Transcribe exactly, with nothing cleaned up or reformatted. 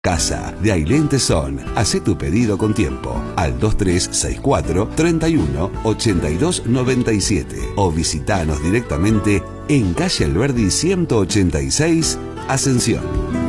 Casa de Ailén Tesón. Hacé tu pedido con tiempo al dos tres seis cuatro, treinta y uno, ochenta y dos noventa y siete o visitanos directamente en calle Alberdi ciento ochenta y seis, Ascensión.